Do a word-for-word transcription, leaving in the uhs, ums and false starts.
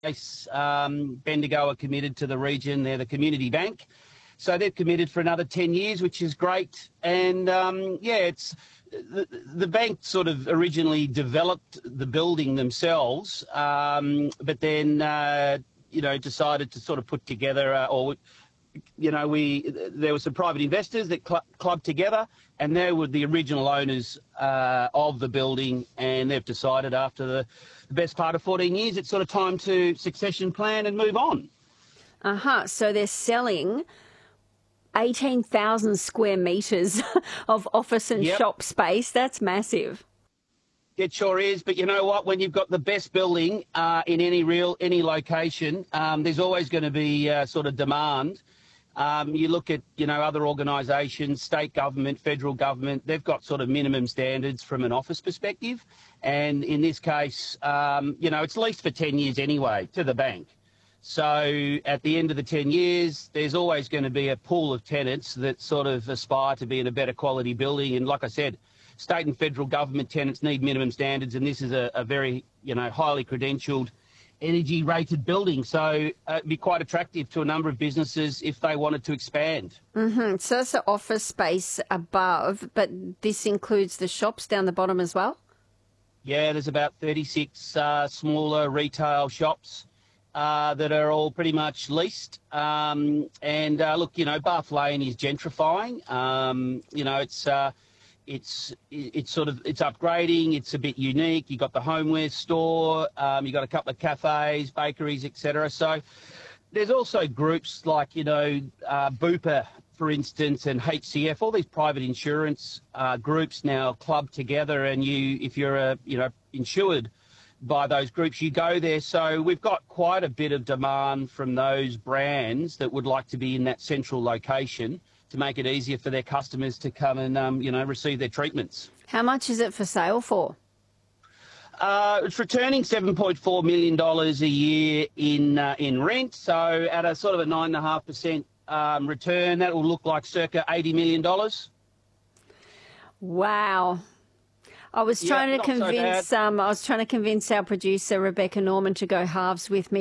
case, um, Bendigo are committed to the region. They're the community bank. So they've committed for another ten years, which is great. And, um, yeah, it's the, the bank sort of originally developed the building themselves, um, but then, uh, you know, decided to sort of put together uh, or you know, we there were some private investors that cl- clubbed together, and they were the original owners uh, of the building, and they've decided after the, the best part of fourteen years, it's sort of time to succession plan and move on. Uh-huh. So they're selling eighteen thousand square metres of office and Yep. shop space. That's massive. It sure is, but you know what? When you've got the best building uh, in any real any location, um, there's always going to be uh, sort of demand. Um, you look at, you know, other organisations, state government, federal government, they've got sort of minimum standards from an office perspective. And in this case, um, you know, it's leased for ten years anyway to the bank. So at the end of the ten years, there's always going to be a pool of tenants that sort of aspire to be in a better quality building. And like I said, state and federal government tenants need minimum standards, and this is a, a very, you know, highly credentialed, energy rated building, so uh, it'd be quite attractive to a number of businesses if they wanted to expand. Mm-hmm. So that's the office space above, but this includes the shops down the bottom as well? Yeah, there's about thirty-six uh, smaller retail shops uh, that are all pretty much leased. Um, and uh, look, you know, Bath Lane is gentrifying. Um, you know, it's uh, It's it's sort of it's upgrading. It's a bit unique. You got the homeware store. Um, you got a couple of cafes, bakeries, et cetera. So there's also groups like you know uh, Bupa, for instance, and H C F. All these private insurance uh, groups now club together, and you, if you're a you know insured by those groups, you go there. So we've got quite a bit of demand from those brands that would like to be in that central location, to make it easier for their customers to come and, um, you know, receive their treatments. How much is it for sale for? Uh, it's returning seven point four million dollars a year in uh, in rent, so at a sort of a nine point five percent um, return, that will look like circa eighty million dollars. Wow. I was trying Yeah, to not so convince bad. um, I was trying to convince our producer Rebecca Norman to go halves with me.